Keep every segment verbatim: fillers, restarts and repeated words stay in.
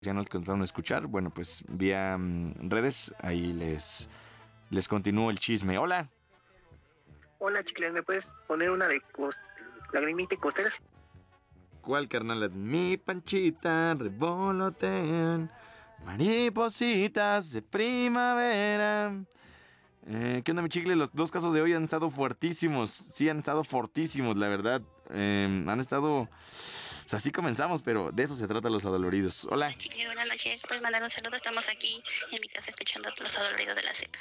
ya no alcanzaron a escuchar, bueno, pues vía um, redes, ahí les, les continúo el chisme. Hola. Hola, chicles, ¿me puedes poner una de cost... Lagrimita y Costeles? ¿Cuál, carnal? Mi panchita revolotean, maripositas de primavera. Eh, ¿Qué onda, mi chicle? Los dos casos de hoy han estado fuertísimos. Sí, han estado fortísimos, la verdad. Eh, han estado... Pues así comenzamos, pero de eso se trata Los Adoloridos. Hola. Hola, chicle, buenas noches. Puedes mandar un saludo. Estamos aquí en mi casa escuchando Los Adoloridos de la Z.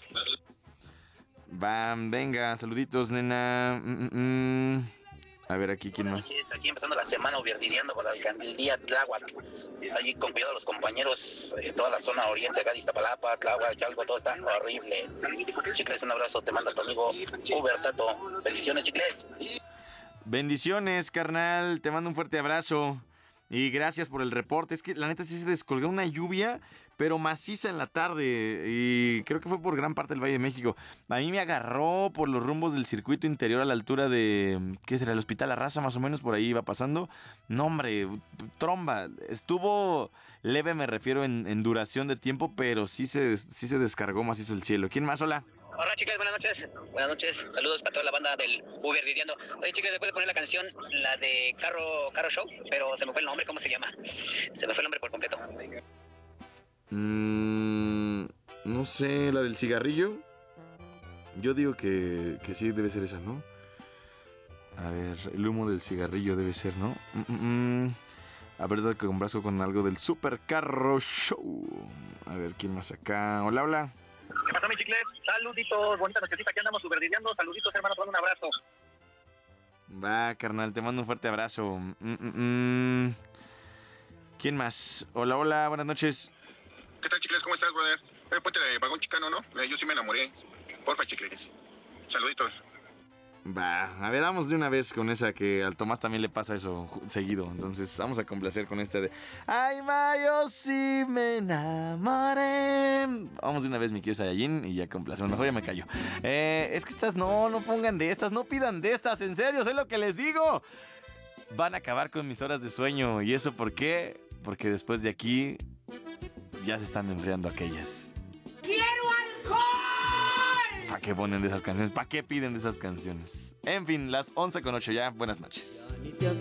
Va, venga, saluditos, nena. Mm, mm, mm. A ver, aquí, ¿quién más? Aquí empezando la semana, uberdineando por el día Tláhuac. Allí con cuidado los compañeros, eh, toda la zona oriente, acá de Iztapalapa, Tláhuac, Chalco, todo está horrible. Chicles, un abrazo, te manda tu amigo Uber Tato. Bendiciones, chicles. Bendiciones, carnal. Te mando un fuerte abrazo. Y gracias por el reporte. Es que la neta sí se descolgó una lluvia, pero maciza en la tarde. Y creo que fue por gran parte del Valle de México. A mí me agarró por los rumbos del circuito interior a la altura de... ¿Qué será? El Hospital La Raza, más o menos, por ahí iba pasando. No, hombre, tromba. Estuvo leve, me refiero, en, en duración de tiempo, pero sí se, sí se descargó macizo el cielo. ¿Quién más? Hola. Hola, chicas, buenas noches. Buenas noches. Saludos para toda la banda del Uber Didiando. Oye, chicas, después de poner la canción, la de Carro, Carro Show, pero se me fue el nombre, ¿cómo se llama? Se me fue el nombre por completo. Mm, no sé, la del cigarrillo. Yo digo que, que sí debe ser esa, ¿no? A ver, el humo del cigarrillo debe ser, ¿no? Mm, mm, mm. A ver, dale con brazo con algo del Super Carro Show. A ver, ¿quién más acá? Hola, hola. ¿Qué pasó, mi chicles? Saluditos, bonita nochecita, aquí andamos uberdineando. Saluditos, hermano, te mando un abrazo. Va, carnal, te mando un fuerte abrazo. Mm, mm, mm. ¿Quién más? Hola, hola, buenas noches. ¿Qué tal, chicles? ¿Cómo estás, brother? Eh, ponte de vagón chicano, ¿no? Eh, yo sí me enamoré. Porfa, chicles. Saluditos. Va, a ver, vamos de una vez con esa que al Tomás también le pasa eso seguido. Entonces vamos a complacer con esta de ay, Mayo, sí me enamoré. Vamos de una vez, mi querido Saiyajin, y ya complacemos. Mejor ya me callo. Eh, es que estas no, no pongan de estas, no pidan de estas, en serio, sé lo que les digo. Van a acabar con mis horas de sueño. ¿Y eso por qué? Porque después de aquí ya se están enfriando aquellas. ¡Quiero alcohol! ¿Para qué ponen de esas canciones? ¿Para qué piden de esas canciones? En fin, las once con ocho ya. Buenas noches. Ya ni te